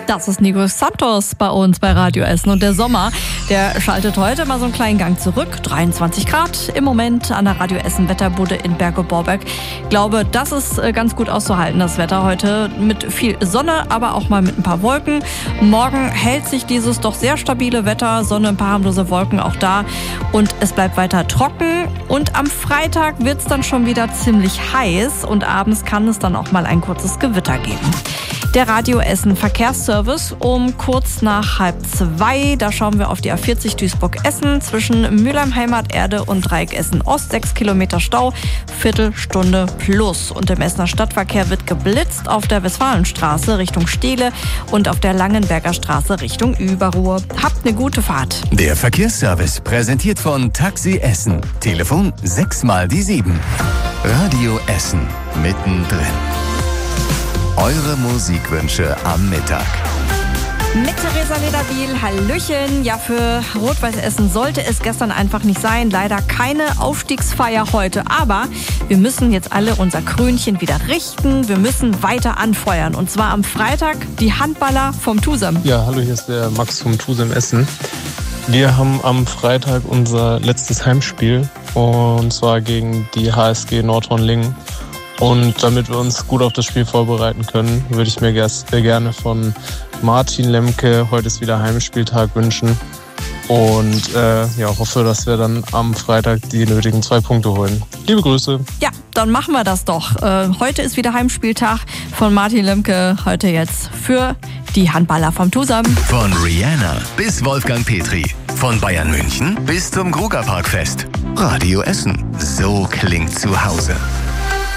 Das ist Nico Santos bei uns bei Radio Essen. Und der Sommer, der schaltet heute mal so einen kleinen Gang zurück. 23 Grad im Moment an der Radio Essen Wetterbude in Berge-Borberg. Ich glaube, das ist ganz gut auszuhalten, das Wetter heute. Mit viel Sonne, aber auch mal mit ein paar Wolken. Morgen hält sich dieses doch sehr stabile Wetter. Sonne, ein paar harmlose Wolken auch da. Und es bleibt weiter trocken. Und am Freitag wird es dann schon wieder ziemlich heiß. Und abends kann es dann auch mal ein kurzes Gewitter geben. Der Radio Essen Verkehrsservice um kurz nach 1:30. Da schauen wir auf die A40 Duisburg-Essen zwischen Mülheim-Heimaterde und Dreieck Essen-Ost. 6 Kilometer Stau, Viertelstunde plus. Und im Essener Stadtverkehr wird geblitzt auf der Westfalenstraße Richtung Steele und auf der Langenberger Straße Richtung Überruhr. Habt eine gute Fahrt. Der Verkehrsservice präsentiert von Taxi Essen. Telefon 6x7. Radio Essen mittendrin. Eure Musikwünsche am Mittag. Mit Theresa Lederbiel, Hallöchen. Ja, für Rot-Weiß Essen sollte es gestern einfach nicht sein. Leider keine Aufstiegsfeier heute. Aber wir müssen jetzt alle unser Krönchen wieder richten. Wir müssen weiter anfeuern. Und zwar am Freitag die Handballer vom TUSEM. Ja, hallo, hier ist der Max vom TUSEM Essen. Wir haben am Freitag unser letztes Heimspiel. Und zwar gegen die HSG Nordhorn-Lingen. Und damit wir uns gut auf das Spiel vorbereiten können, würde ich mir gerne von Martin Lemke, heute ist wieder Heimspieltag, wünschen. Und hoffe, dass wir dann am Freitag die nötigen 2 Punkte holen. Liebe Grüße. Ja, dann machen wir das doch. Heute ist wieder Heimspieltag von Martin Lemke. Heute jetzt für die Handballer vom TUSEM. Von Rihanna bis Wolfgang Petri. Von Bayern München bis zum Grugerparkfest. Radio Essen. So klingt zu Hause.